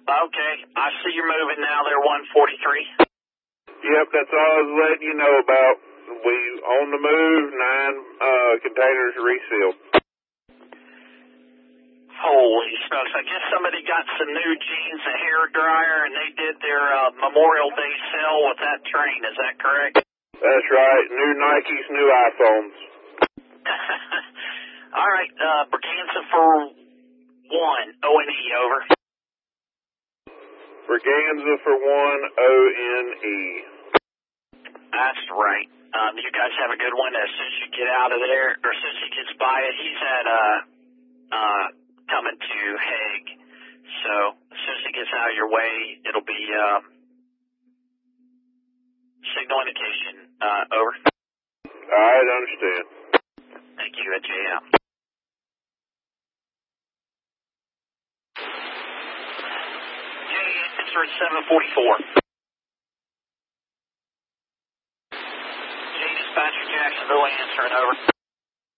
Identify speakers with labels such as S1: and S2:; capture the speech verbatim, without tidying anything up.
S1: Okay, I see you're moving now there, one forty-three.
S2: Yep, that's all I was letting you know about. We on the move, nine uh, containers resealed.
S1: Holy smokes, I guess somebody got some new jeans, a hair dryer, and they did their uh, Memorial Day sale with that train, is that correct?
S2: That's right, new Nikes, new iPhones.
S1: All right, uh, Braganza for one, O N E, over.
S2: Braganza for one, O N E.
S1: That's right. Um, you guys have a good one. As soon as you get out of there, or as soon as he gets by it, he's at, uh, uh, coming to Hague. So, as soon as he gets out of your way, it'll be, um, signal indication, uh, over.
S2: All right, understand.
S1: Thank you, at J M. J, answer at seven forty-four. J, dispatcher Jacksonville answering, over.